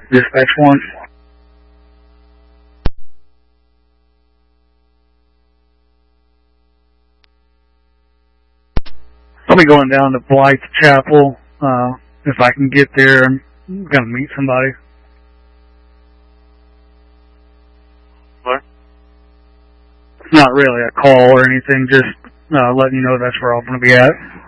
Dispatch 1. I'll be going down to Blythe Chapel. If I can get there, I'm going to meet somebody. What? It's not really a call or anything, just letting you know that's where I'm going to be at.